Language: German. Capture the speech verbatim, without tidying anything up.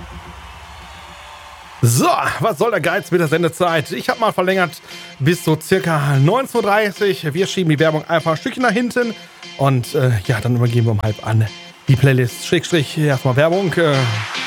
So, was soll der Geiz mit der Sendezeit? Ich habe mal verlängert bis so circa neunzehn Uhr dreißig. Wir schieben die Werbung einfach ein Stückchen nach hinten. Und äh, ja, dann übergeben wir um halb an die Playlist. Schrägstrich, erstmal Werbung. Äh,